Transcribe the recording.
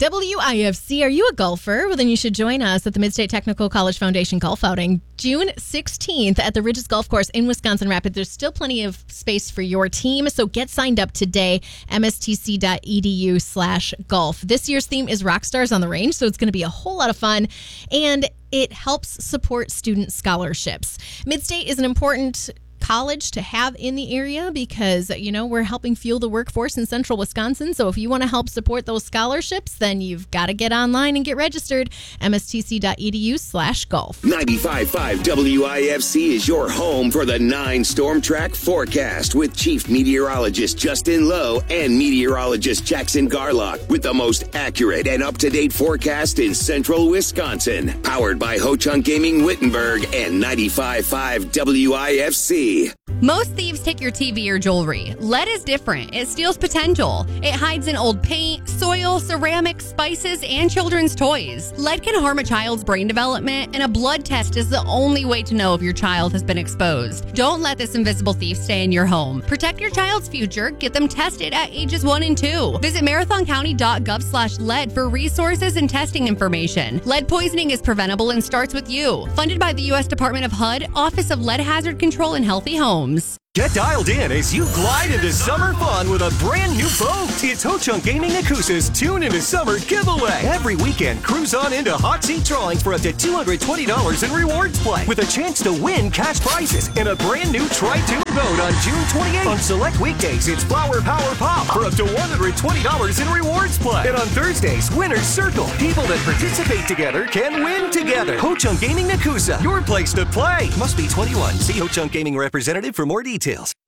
WIFC, are you a golfer? Well, then you should join us at the Midstate Technical College Foundation Golf Outing June 16th at the Ridges Golf Course in Wisconsin Rapids. There's still plenty of space for your team, so get signed up today, mstc.edu/golf. This year's theme is Rock Stars on the Range, so it's going to be a whole lot of fun, and it helps support student scholarships. Midstate is an important college to have in the area because, we're helping fuel the workforce in central Wisconsin. So if you want to help support those scholarships, then you've got to get online and get registered. mstc.edu/golf. 95.5 WIFC is your home for the 9 Storm Track forecast with Chief Meteorologist Justin Lowe and Meteorologist Jackson Garlock with the most accurate and up-to-date forecast in central Wisconsin. Powered by Ho-Chunk Gaming Wittenberg and 95.5 WIFC. Most thieves take your TV or jewelry. Lead is different. It steals potential. It hides in old paint, soil, ceramics, spices, and children's toys. Lead can harm a child's brain development, and a blood test is the only way to know if your child has been exposed. Don't let this invisible thief stay in your home. Protect your child's future. Get them tested at ages 1 and 2. Visit marathoncounty.gov/lead for resources and testing information. Lead poisoning is preventable and starts with you. Funded by the U.S. Department of HUD, Office of Lead Hazard Control and Healthy Homes. Get dialed in as you glide into summer fun with a brand new boat. It's Ho-Chunk Gaming Nakusa's Tune into Summer giveaway. Every weekend, cruise on into hot seat drawings for up to $220 in rewards play with a chance to win cash prizes and a brand new Tri-Tune boat on June 28th. On select weekdays, it's Flower Power Pop for up to $120 in rewards play. And on Thursdays, Winner's Circle. People that participate together can win together. Ho-Chunk Gaming Nakusa, your place to play. Must be 21. See Ho-Chunk Gaming representative for more details.